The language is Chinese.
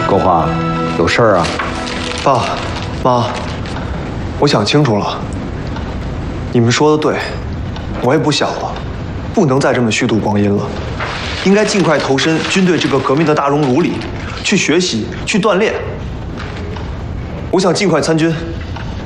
国华，有事儿啊？ 爸妈，我想清楚了。你们说的对，我也不小了，不能再这么虚度光阴了，应该尽快投身军队这个革命的大熔炉里，去学习，去锻炼。我想尽快参军，